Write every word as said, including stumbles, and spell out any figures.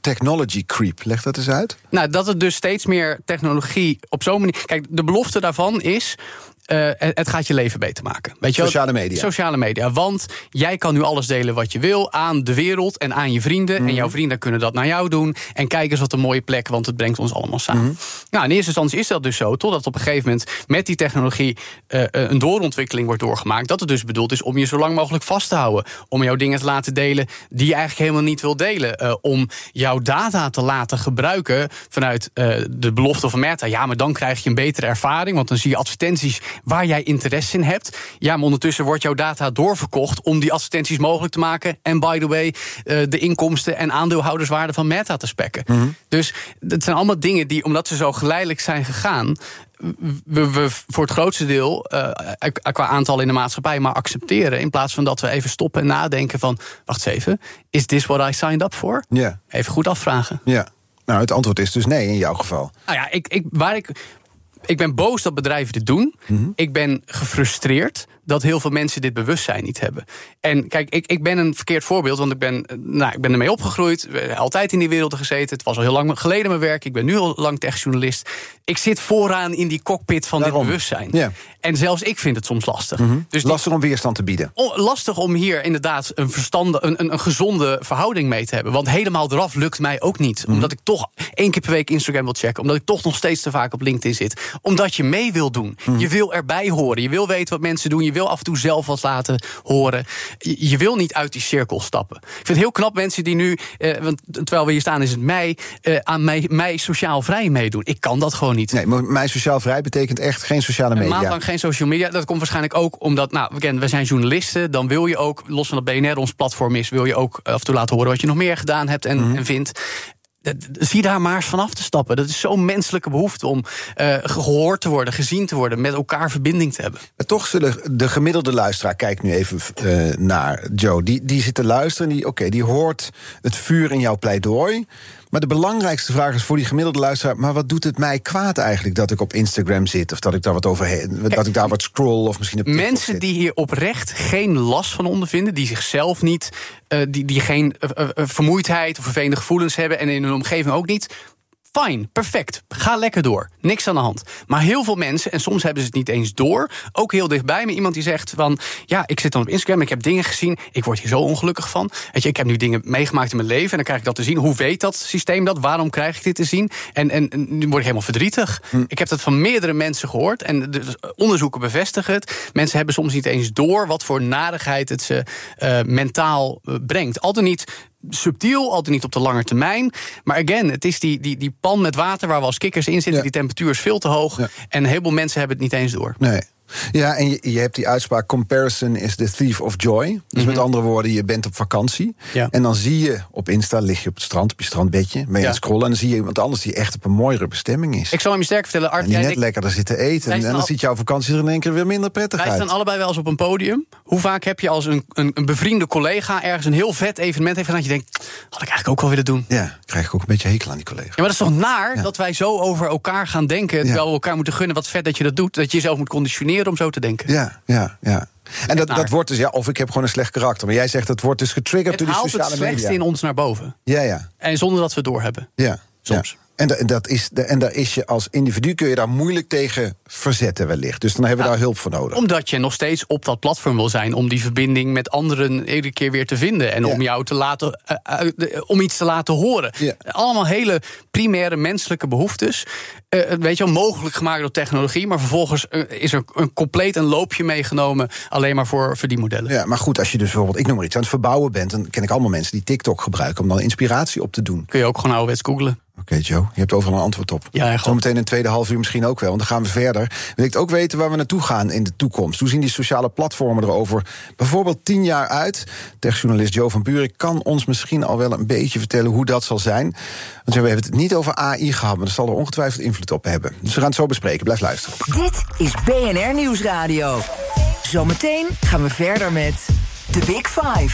technology creep. Leg dat eens uit. Nou, dat het dus steeds meer technologie op zo'n manier... Kijk, de belofte daarvan is... Uh, het gaat je leven beter maken. Weet je Sociale wel? media. Sociale media. Want jij kan nu alles delen wat je wil aan de wereld en aan je vrienden. Mm. En jouw vrienden kunnen dat naar jou doen. En kijk eens wat een mooie plek, want het brengt ons allemaal samen. Mm. Nou, in eerste instantie is dat dus zo, totdat op een gegeven moment met die technologie uh, een doorontwikkeling wordt doorgemaakt. Dat het dus bedoeld is om je zo lang mogelijk vast te houden. Om jouw dingen te laten delen die je eigenlijk helemaal niet wil delen. Uh, om jouw data te laten gebruiken vanuit uh, de belofte van Meta. Ja, maar dan krijg je een betere ervaring, want dan zie je advertenties waar jij interesse in hebt. Ja, maar ondertussen wordt jouw data doorverkocht om die advertenties mogelijk te maken. En by the way, uh, de inkomsten en aandeelhouderswaarde van Meta te spekken. Mm-hmm. Dus dat zijn allemaal dingen die, omdat ze zo geleidelijk zijn gegaan, we, we voor het grootste deel uh, qua aantal in de maatschappij maar accepteren, in plaats van dat we even stoppen en nadenken van, wacht eens even, is this what I signed up for? Yeah. Even goed afvragen. Ja. Yeah. Nou, het antwoord is dus nee in jouw geval. Nou ja, ik, ik, waar ik... Ik ben boos dat bedrijven dit doen. Mm-hmm. Ik ben gefrustreerd dat heel veel mensen dit bewustzijn niet hebben. En kijk, ik, ik ben een verkeerd voorbeeld, want ik ben, nou, ik ben ermee opgegroeid, altijd in die wereld gezeten. Het was al heel lang geleden mijn werk. Ik ben nu al lang techjournalist. Ik zit vooraan in die cockpit van Daarom. dit bewustzijn. Ja. En zelfs ik vind het soms lastig. Mm-hmm. Dus lastig om weerstand te bieden. On, lastig om hier inderdaad een, verstande, een, een, een gezonde verhouding mee te hebben. Want helemaal eraf lukt mij ook niet. Mm-hmm. Omdat ik toch één keer per week Instagram wil checken. Omdat ik toch nog steeds te vaak op LinkedIn zit. Omdat je mee wil doen. Mm-hmm. Je wil erbij horen. Je wil weten wat mensen doen. Je wil af en toe zelf wat laten horen. Je, je wil niet uit die cirkel stappen. Ik vind het heel knap mensen die nu, eh, want terwijl we hier staan is het mei, eh, aan mij, mij sociaal vrij meedoen. Ik kan dat gewoon niet. Nee, maar mij sociaal vrij betekent echt geen sociale media. Een maand lang geen social media. Dat komt waarschijnlijk ook omdat, nou, we, we zijn journalisten. Dan wil je ook, los van dat B N R ons platform is, wil je ook af en toe laten horen wat je nog meer gedaan hebt en, mm-hmm. en vindt. Zie daar maar eens vanaf te stappen. Dat is zo'n menselijke behoefte om uh, gehoord te worden, gezien te worden, met elkaar verbinding te hebben. Maar toch zullen de gemiddelde luisteraar, kijk nu even uh, naar Joe, die, die zit te luisteren, die, oké, okay, die hoort het vuur in jouw pleidooi. Maar de belangrijkste vraag is voor die gemiddelde luisteraar, maar wat doet het mij kwaad eigenlijk dat ik op Instagram zit, of dat ik daar wat overheen, Kijk, dat ik daar wat scroll, of misschien op TikTok mensen zit. Die hier oprecht geen last van ondervinden, die zichzelf niet, uh, die, die geen uh, uh, vermoeidheid of vervelende gevoelens hebben en in hun omgeving ook niet. Fijn, perfect, ga lekker door. Niks aan de hand. Maar heel veel mensen, en soms hebben ze het niet eens door, ook heel dichtbij me, iemand die zegt van, ja, ik zit dan op Instagram, ik heb dingen gezien, ik word hier zo ongelukkig van. Weet je, ik heb nu dingen meegemaakt in mijn leven en dan krijg ik dat te zien. Hoe weet dat systeem dat? Waarom krijg ik dit te zien? En, en, en nu word ik helemaal verdrietig. Hm. Ik heb dat van meerdere mensen gehoord en de onderzoeken bevestigen het. Mensen hebben soms niet eens door wat voor narigheid het ze uh, mentaal uh, brengt. Altijd niet subtiel, altijd niet op de lange termijn. Maar again, het is die, die, die pan met water waar we als kikkers in zitten. Ja. Die temperatuur is veel te hoog. Ja. En een heleboel mensen hebben het niet eens door. Nee. Ja, en je, je hebt die uitspraak, comparison is the thief of joy. Dus mm-hmm. met andere woorden, je bent op vakantie. Ja. En dan zie je op Insta, lig je op het strand, op je strandbedje, ben je ja. aan het scrollen, en dan zie je iemand anders die echt op een mooiere bestemming is. Ik zal hem je sterk vertellen, Art. En die jij net denkt, lekker daar zitten eten. En dan al... ziet jouw vakantie er in één keer weer minder prettig wij uit. Wij staan allebei wel eens op een podium. Hoe vaak heb je als een, een, een bevriende collega ergens een heel vet evenement heeft gedaan, dat je denkt, had ik eigenlijk ook wel willen doen. Ja, krijg ik ook een beetje hekel aan die collega. Ja, maar dat is toch naar ja. dat wij zo over elkaar gaan denken, terwijl ja. we elkaar moeten gunnen wat vet dat je dat doet, dat je jezelf moet conditioneren om zo te denken. Ja, ja, ja. En dat, dat wordt dus, ja, of ik heb gewoon een slecht karakter. Maar jij zegt, het wordt dus getriggerd door die sociale media. Het haalt het slechtste in ons naar boven. Ja, ja. En zonder dat we het doorhebben. Ja, soms. Ja. En, da, dat is, en daar is je als individu, kun je daar moeilijk tegen verzetten wellicht. Dus dan hebben we ja, daar hulp voor nodig. Omdat je nog steeds op dat platform wil zijn, om die verbinding met anderen iedere keer weer te vinden. En ja. om jou te laten, uh, uh, om iets te laten horen. Ja. Allemaal hele primaire menselijke behoeftes. Uh, weet je wel, mogelijk gemaakt door technologie. Maar vervolgens uh, is er een compleet een loopje meegenomen alleen maar voor verdienmodellen. Ja, maar goed, als je dus bijvoorbeeld, ik noem maar iets, aan het verbouwen bent, dan ken ik allemaal mensen die TikTok gebruiken om dan inspiratie op te doen. Kun je ook gewoon ouderwets googlen. Oké, okay, Joe, je hebt overal een antwoord op. Ja, zometeen een tweede half uur misschien ook wel, want dan gaan we verder. Wil ik ook weten waar we naartoe gaan in de toekomst? Hoe zien die sociale platformen erover bijvoorbeeld tien jaar uit? Techjournalist Joe van Buurik kan ons misschien al wel een beetje vertellen hoe dat zal zijn. Want we hebben het niet over A I gehad, maar dat zal er ongetwijfeld invloed op hebben. Dus we gaan het zo bespreken. Blijf luisteren. Dit is B N R Nieuwsradio. Zometeen gaan we verder met The Big Five.